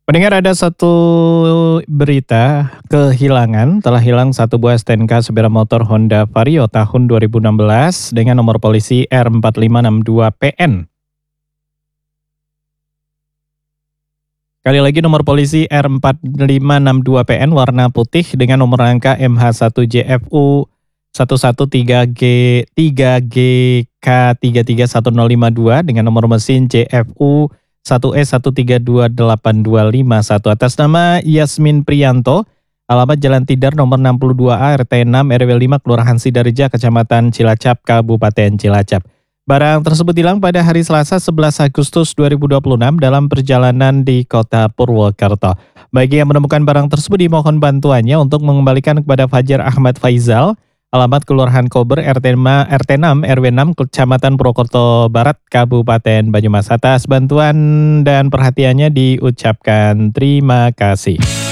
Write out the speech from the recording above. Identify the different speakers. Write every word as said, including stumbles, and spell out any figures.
Speaker 1: Pendengar, ada satu berita kehilangan, telah hilang satu buah S T N K sepeda motor Honda Vario tahun dua ribu enam belas dengan nomor polisi R empat lima enam dua P N. Kali lagi nomor polisi R empat lima enam dua P N warna putih dengan nomor rangka M H satu J F U satu satu tiga G tiga G K tiga tiga satu nol lima dua dengan nomor mesin J F U satu E satu tiga dua delapan dua lima satu atas nama Yasmin Priyanto, alamat Jalan Tidar nomor enam puluh dua A R T enam R W lima Kelurahan Sidareja, Kecamatan Cilacap, Kabupaten Cilacap. Barang tersebut hilang pada hari Selasa sebelas Agustus dua ribu dua puluh enam dalam perjalanan di kota Purwokerto. Bagi yang menemukan barang tersebut dimohon bantuannya untuk mengembalikan kepada Fajar Ahmad Faizal, alamat Kelurahan Kober R T enam R W enam Kecamatan Purwokerto Barat, Kabupaten Banyumas. Atas bantuan dan perhatiannya diucapkan terima kasih.